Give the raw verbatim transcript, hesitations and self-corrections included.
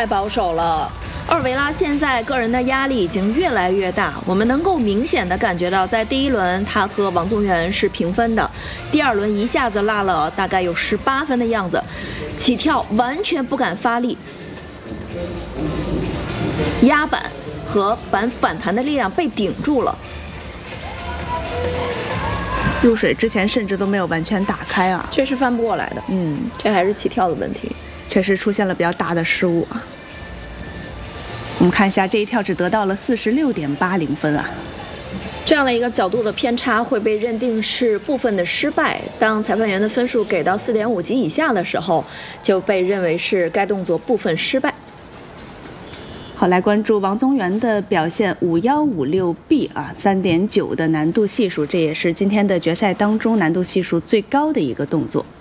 太保守了。奥尔维拉现在个人的压力已经越来越大，我们能够明显的感觉到，在第一轮他和王宗源是平分的，第二轮一下子落了大概有十八分的样子，起跳完全不敢发力，压板和板反弹的力量被顶住了。 入水之前甚至都没有完全打开啊， 这是翻不过来的。 嗯， 这还是起跳的问题， 确实出现了比较大的失误啊。我们看一下这一跳只得到了四十六点八零分啊， 这样的一个角度的偏差会被认定是部分的失败。当裁判员的分数给到四点五级以下的时候，就被认为是该动作部分失败。 好，来关注王宗源的表现，五幺五六 B 啊，三点九的难度系数，这也是今天的决赛当中难度系数最高的一个动作。